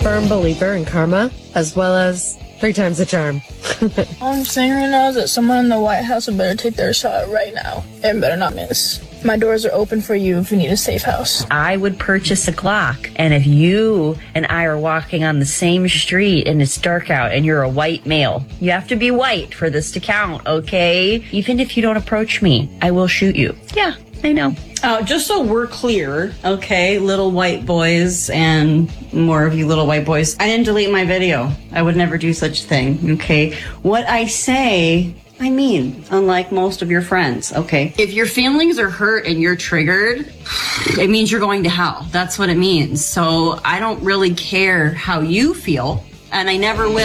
firm believer in karma, as well as 3 times the charm. All I'm saying right now is that someone in the White House would better take their shot right now and better not miss. My doors are open for you if you need a safe house. I would purchase a Glock, and if you and I are walking on the same street and it's dark out and you're a white male, you have to be white for this to count, okay? Even if you don't approach me, I will shoot you. Yeah, I know. Just so we're clear, okay, little white boys and more of you little white boys, I didn't delete my video. I would never do such a thing, okay? What I say, I mean, unlike most of your friends, okay? If your feelings are hurt and you're triggered, it means you're going to hell. That's what it means. So I don't really care how you feel, and I never will.